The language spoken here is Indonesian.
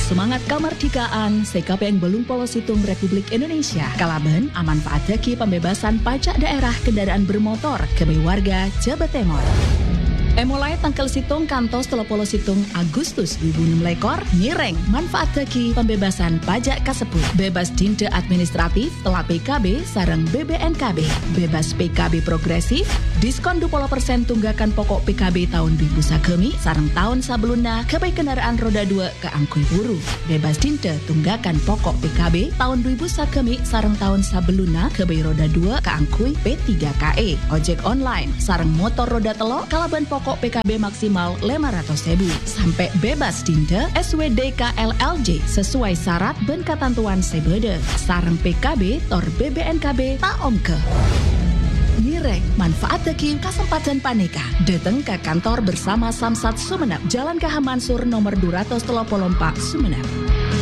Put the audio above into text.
semangat kamardikaan SKPN Belum Polo Situng Republik Indonesia kalaben amanfaatake pembebasan pajak daerah kendaraan bermotor ke warga Jawa Timur. Mulai tanggal situng kantos Telopolo Situng Agustus 2006 nireng manfaat bagi pembebasan pajak kasebut. Bebas dinte administratif telah PKB sareng BBNKB. Bebas PKB progresif, diskon 20% tunggakan pokok PKB tahun 2009 sareng tahun sebelumnya kebai kendaraan roda 2 ke angkui buru. Bebas dinte tunggakan pokok PKB tahun 2009 sareng tahun sebelumnya kebai roda 2 ke angkui P3KE. Ojek online sareng motor roda telo kalaban pokok PKB maksimal 500.000 sampai bebas dinte SWDK-LLJ sesuai syarat ben ketentuan sebede sareng PKB tor BBNKB tak omke. Nireng manfaat deki kesempatan paneka datang ke kantor bersama Samsat Sumenep Jalan KH Mansur nomor 234 Sumenep.